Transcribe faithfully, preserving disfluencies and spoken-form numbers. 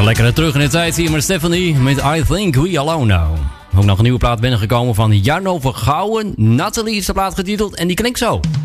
Lekker terug in de tijd hier met Stephanie met I Think We Alone Now. Ook nog een nieuwe plaat binnengekomen van Jarno Vergouwen. Natalie is de plaat getiteld en die klinkt zo.